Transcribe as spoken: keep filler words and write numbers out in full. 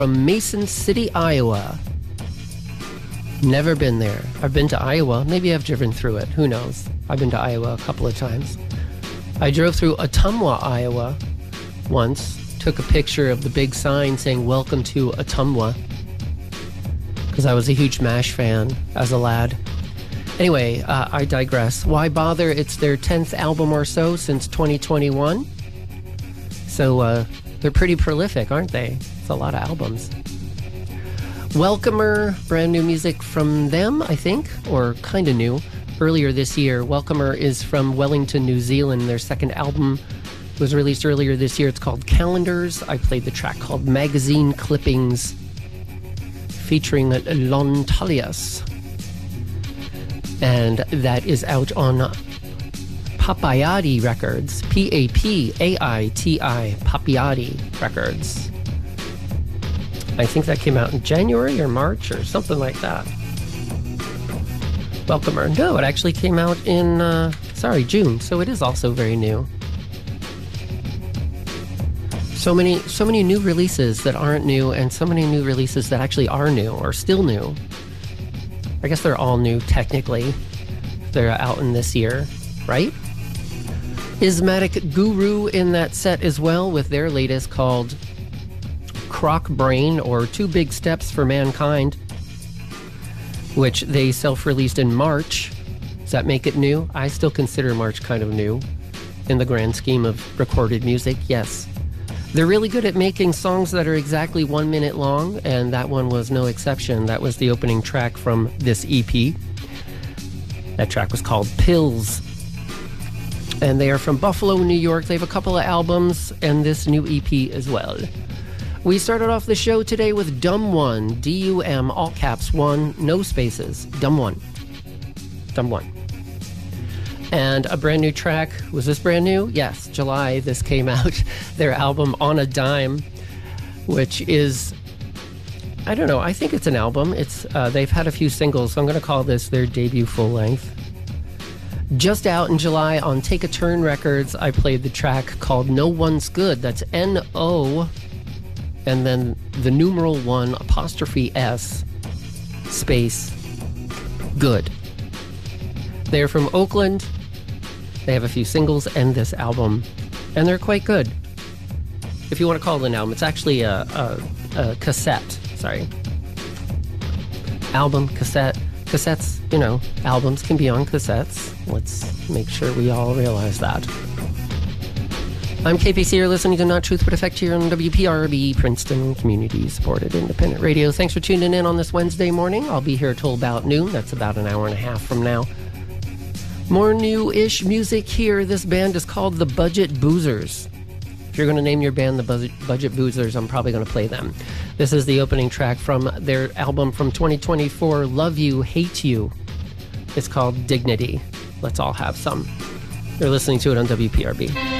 from Mason City, Iowa. Never been there. I've been to Iowa. Maybe I've driven through it. Who knows? I've been to Iowa a couple of times. I drove through Ottumwa, Iowa once. Took a picture of the big sign saying, "Welcome to Ottumwa," because I was a huge MASH fan as a lad. Anyway, uh, I digress. Why bother? It's their tenth album or so since twenty twenty-one. So uh, they're pretty prolific, aren't they? It's a lot of albums. Welcomer, brand new music from them, I think, or kind of new, earlier this year. Welcomer is from Wellington, New Zealand. Their second album was released earlier this year. It's called Calendars. I played the track called Magazine Clippings, featuring Lon Tullius. And that is out on Papaiti Records. P A P A I T I, Papaiti Records. I think that came out in January or March or something like that. Welcomer. No, it actually came out in, uh, sorry, June. So it is also very new. So many, so many new releases that aren't new, and so many new releases that actually are new or still new. I guess they're all new technically. They're out in this year, right? Ismatic Guru in that set as well with their latest called Croc Brain, or Two Big Steps for Mankind, which they self-released in March. Does that make it new? I still consider March kind of new in the grand scheme of recorded music, yes. They're really good at making songs that are exactly one minute long, and that one was no exception. That was the opening track from this E P. That track was called Pills. And they are from Buffalo, New York. They have a couple of albums and this new E P as well. We started off the show today with Dumb One, D U M, all caps, one, no spaces, Dumb One. Dumb One. And a brand new track. Was this brand new? Yes, July, this came out. Their album On a Dime, which is, I don't know, I think it's an album. It's uh, they've had a few singles, so I'm going to call this their debut full length. Just out in July on Take a Turn Records, I played the track called No One's Good. That's N O, and then the numeral one, apostrophe S, space, good. They're from Oakland. They have a few singles and this album, and they're quite good. If you want to call it an album, it's actually a, a, a cassette. Sorry. Album, cassette. Cassettes, you know, albums can be on cassettes. Let's make sure we all realize that. I'm K P C. You're listening to Not Truth But Effect here on W P R B, Princeton Community Supported Independent Radio. Thanks for tuning in on this Wednesday morning. I'll be here till about noon. That's about an hour and a half from now. More new-ish music here. This band is called The Budget Boozers. If you're going to name your band The Budget, Budget Boozers, I'm probably going to play them. This is the opening track from their album from twenty twenty-four, Love You, Hate You. It's called Dignity. Let's all have some. You're listening to it on W P R B.